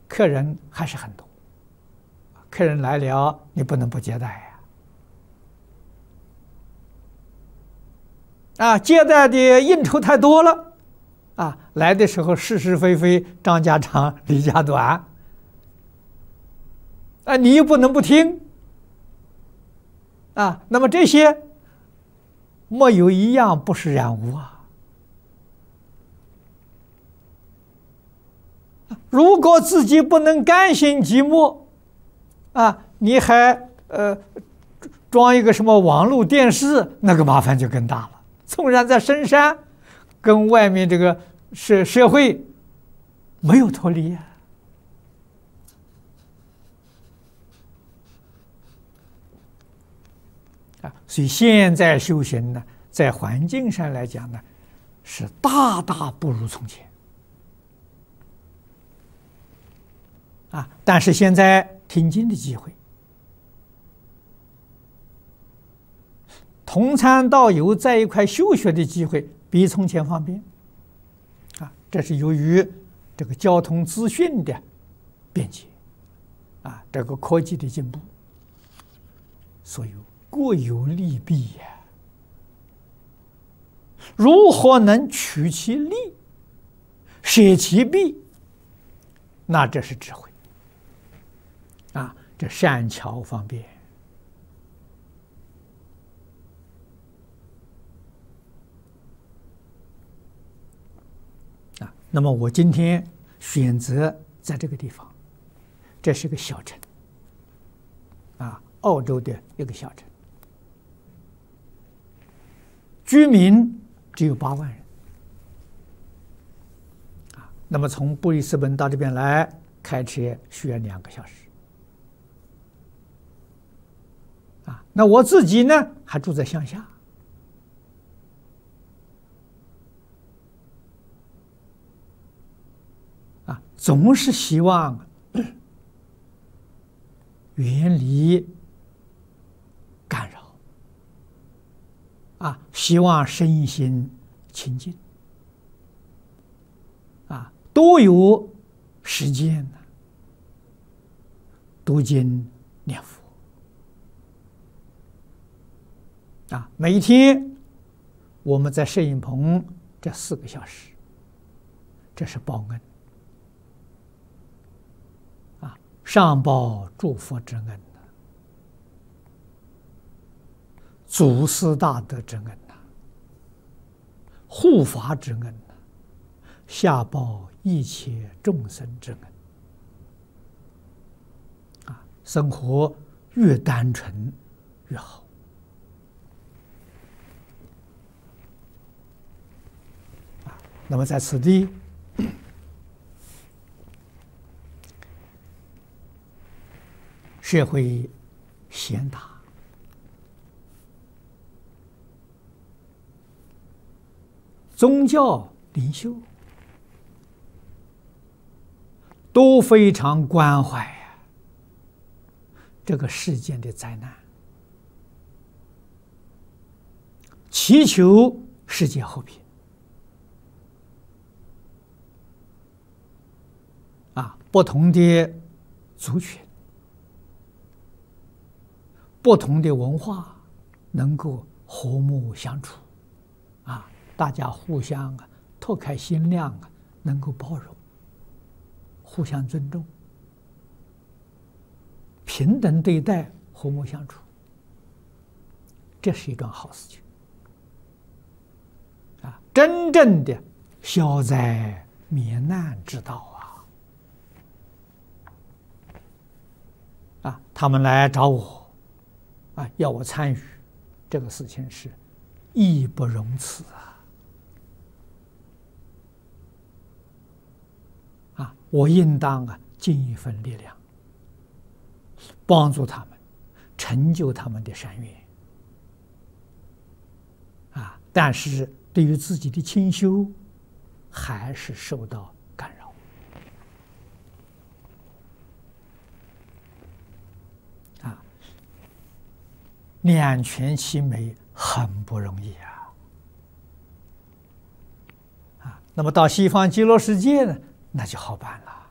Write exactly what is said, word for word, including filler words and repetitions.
客人还是很多，客人来了，你不能不接待呀！啊，接待的应酬太多了，啊，来的时候是是非非，张家长，李家短，啊，你又不能不听，啊，那么这些没有一样不是染污啊。如果自己不能甘心寂寞，啊，你还呃装一个什么网络电视，那个麻烦就更大了。纵然在深山，跟外面这个社社会没有脱离啊。啊，所以现在修行呢，在环境上来讲呢，是大大不如从前。啊，但是现在听经的机会，同参道友在一块修学的机会比从前方便。啊，这是由于这个交通资讯的便捷，啊，这个科技的进步，所以各有利弊呀。如何能取其利，舍其弊？那这是智慧。啊，这善巧方便啊。那么我今天选择在这个地方，这是个小城，啊，澳洲的一个小城，居民只有八万人，啊，那么从布里斯本到这边来，开车需要两个小时。啊，那我自己呢，还住在乡下，啊，总是希望远离干扰，啊，希望身心清净，啊，多有时间呢，读经念佛。啊，每一天我们在摄影棚这四个小时，这是报恩啊，上报诸佛之恩呐，祖师大德之恩呐，护法之恩呐，下报一切众生之恩啊，生活越单纯越好。那么在此地，社会贤达，宗教领袖都非常关怀呀这个世间的灾难，祈求世界和平。啊，不同的族群、不同的文化能够和睦相处，啊，大家互相啊拓开心量啊，能够包容、互相尊重、平等对待、和睦相处，这是一桩好事情。啊，真正的消灾免难之道啊！啊，他们来找我，啊，要我参与这个事情是义不容辞啊！啊，我应当啊尽一份力量，帮助他们，成就他们的善愿。啊，但是对于自己的清修，还是受到干扰。啊，两全其美很不容易啊！啊，那么到西方极乐世界呢，那就好办了。